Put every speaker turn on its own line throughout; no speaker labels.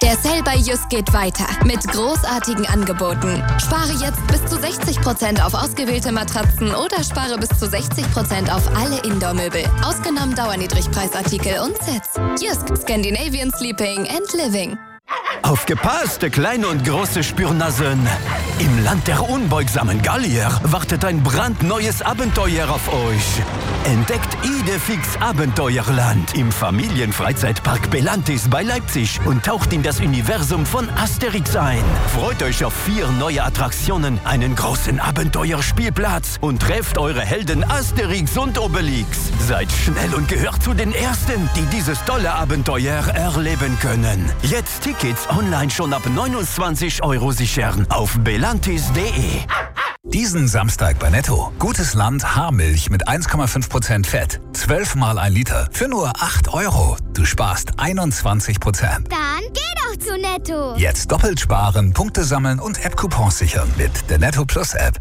Der Sale bei Jysk geht weiter mit großartigen Angeboten. Spare jetzt bis zu 60% auf ausgewählte Matratzen oder spare bis zu 60% auf alle Indoor-Möbel. Ausgenommen Dauerniedrigpreisartikel und Sets. Jysk, Scandinavian Sleeping and Living.
Aufgepasst, kleine und große Spürnasen! Im Land der unbeugsamen Gallier wartet ein brandneues Abenteuer auf euch. Entdeckt Idefix Abenteuerland im Familienfreizeitpark Belantis bei Leipzig und taucht in das Universum von Asterix ein. Freut euch auf 4 neue Attraktionen, einen großen Abenteuerspielplatz und trefft eure Helden Asterix und Obelix. Seid schnell und gehört zu den Ersten, die dieses tolle Abenteuer erleben können. Jetzt Tickets online schon ab 29 € sichern auf belantis.de.
Diesen Samstag bei Netto. Gutes Land Haarmilch mit 1,5% Fett. 12 mal 1 Liter für nur 8 €. Du sparst 21%.
Dann geh doch zu Netto.
Jetzt doppelt sparen, Punkte sammeln und App-Coupons sichern mit der Netto Plus App.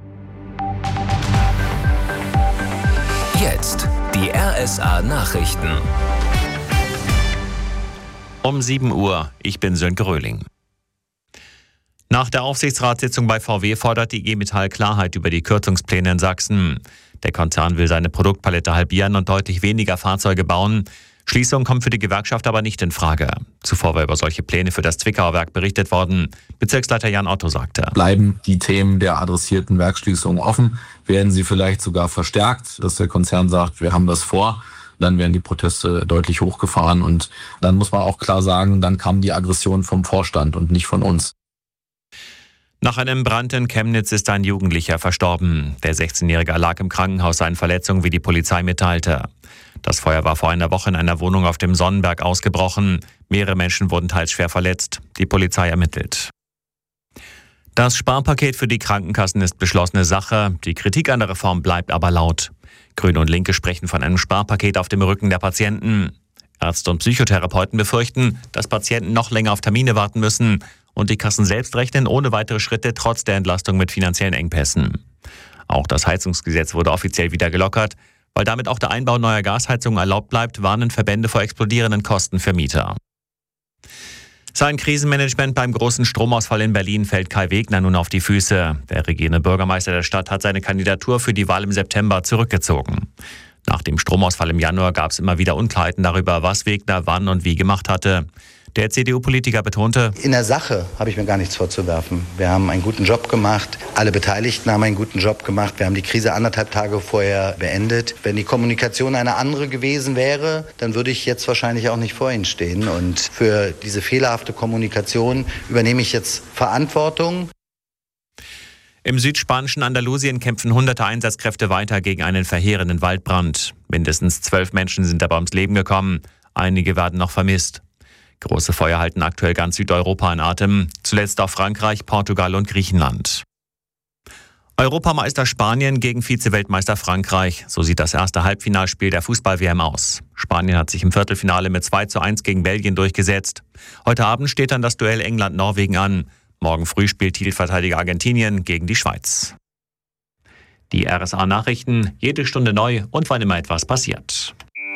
Jetzt die RSA Nachrichten.
Um 7 Uhr, ich bin Sönke Röhling. Nach der Aufsichtsratssitzung bei VW fordert die IG Metall Klarheit über die Kürzungspläne in Sachsen. Der Konzern will seine Produktpalette halbieren und deutlich weniger Fahrzeuge bauen. Schließung kommt für die Gewerkschaft aber nicht in Frage. Zuvor war über solche Pläne für das Zwickauer Werk berichtet worden. Bezirksleiter Jan Otto sagte:
Bleiben die Themen der adressierten Werksschließungen offen, werden sie vielleicht sogar verstärkt, dass der Konzern sagt, wir haben das vor. Dann werden die Proteste deutlich hochgefahren und dann muss man auch klar sagen, dann kam die Aggression vom Vorstand und nicht von uns.
Nach einem Brand in Chemnitz ist ein Jugendlicher verstorben. Der 16-Jährige lag im Krankenhaus seinen Verletzungen, wie die Polizei mitteilte. Das Feuer war vor einer Woche in einer Wohnung auf dem Sonnenberg ausgebrochen. Mehrere Menschen wurden teils schwer verletzt. Die Polizei ermittelt. Das Sparpaket für die Krankenkassen ist beschlossene Sache. Die Kritik an der Reform bleibt aber laut. Grüne und Linke sprechen von einem Sparpaket auf dem Rücken der Patienten. Ärzte und Psychotherapeuten befürchten, dass Patienten noch länger auf Termine warten müssen und die Kassen selbst rechnen ohne weitere Schritte trotz der Entlastung mit finanziellen Engpässen. Auch das Heizungsgesetz wurde offiziell wieder gelockert. Weil damit auch der Einbau neuer Gasheizungen erlaubt bleibt, warnen Verbände vor explodierenden Kosten für Mieter. Sein Krisenmanagement beim großen Stromausfall in Berlin fällt Kai Wegner nun auf die Füße. Der regierende Bürgermeister der Stadt hat seine Kandidatur für die Wahl im September zurückgezogen. Nach dem Stromausfall im Januar gab es immer wieder Unklarheiten darüber, was Wegner wann und wie gemacht hatte. Der CDU-Politiker betonte:
In der Sache habe ich mir gar nichts vorzuwerfen. Wir haben einen guten Job gemacht. Alle Beteiligten haben einen guten Job gemacht. Wir haben die Krise 1,5 Tage vorher beendet. Wenn die Kommunikation eine andere gewesen wäre, dann würde ich jetzt wahrscheinlich auch nicht vor Ihnen stehen. Und für diese fehlerhafte Kommunikation übernehme ich jetzt Verantwortung.
Im südspanischen Andalusien kämpfen hunderte Einsatzkräfte weiter gegen einen verheerenden Waldbrand. Mindestens 12 Menschen sind dabei ums Leben gekommen. Einige werden noch vermisst. Große Feuer halten aktuell ganz Südeuropa in Atem, zuletzt auch Frankreich, Portugal und Griechenland. Europameister Spanien gegen Vize-Weltmeister Frankreich. So sieht das erste Halbfinalspiel der Fußball-WM aus. Spanien hat sich im Viertelfinale mit 2:1 gegen Belgien durchgesetzt. Heute Abend steht dann das Duell England-Norwegen an. Morgen früh spielt Titelverteidiger Argentinien gegen die Schweiz. Die RSA-Nachrichten, jede Stunde neu und wann immer etwas passiert.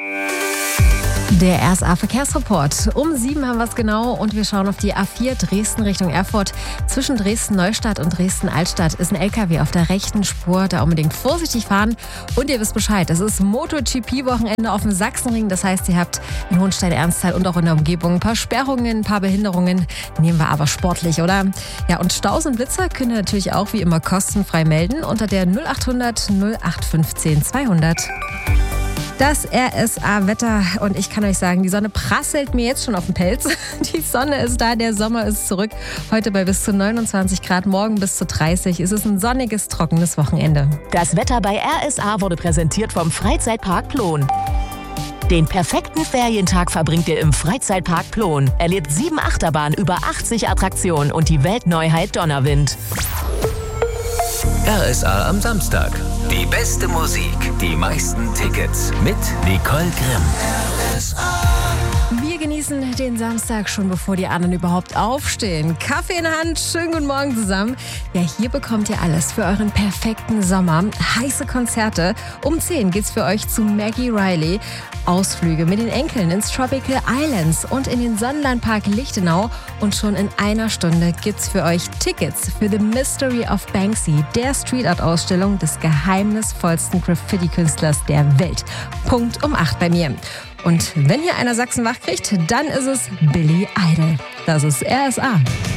Der RSA-Verkehrsreport. Um 7 haben wir es genau und wir schauen auf die A4 Dresden Richtung Erfurt. Zwischen Dresden-Neustadt und Dresden-Altstadt ist ein LKW auf der rechten Spur. Da unbedingt vorsichtig fahren. Und ihr wisst Bescheid, es ist MotoGP-Wochenende auf dem Sachsenring. Das heißt, ihr habt in Hohenstein-Ernsthal und auch in der Umgebung ein paar Sperrungen, ein paar Behinderungen. Nehmen wir aber sportlich, oder? Ja, und Staus und Blitzer könnt ihr natürlich auch wie immer kostenfrei melden unter der 0800 0815 200. Das RSA-Wetter und ich kann euch sagen, die Sonne prasselt mir jetzt schon auf den Pelz. Die Sonne ist da, der Sommer ist zurück. Heute bei bis zu 29 Grad, morgen bis zu 30. Es ist ein sonniges, trockenes Wochenende.
Das Wetter bei RSA wurde präsentiert vom Freizeitpark Plon. Den perfekten Ferientag verbringt ihr im Freizeitpark Plon. Erlebt 7 Achterbahnen, über 80 Attraktionen und die Weltneuheit Donnerwind.
RSA am Samstag. Die beste Musik, die meisten Tickets mit Nicole Grimm.
Wir genießen genießen den Samstag schon, bevor die anderen überhaupt aufstehen. Kaffee in der Hand, schönen guten Morgen zusammen. Ja, hier bekommt ihr alles für euren perfekten Sommer. Heiße Konzerte. Um 10 geht's für euch zu Maggie Riley. Ausflüge mit den Enkeln ins Tropical Islands und in den Sonnenlandpark Lichtenau. Und schon in einer Stunde gibt's für euch Tickets für The Mystery of Banksy, der Street-Art-Ausstellung des geheimnisvollsten Graffiti-Künstlers der Welt. Punkt um 8 bei mir. Und wenn hier einer Sachsen wach kriegt, dann ist es Billy Idol. Das ist RSA.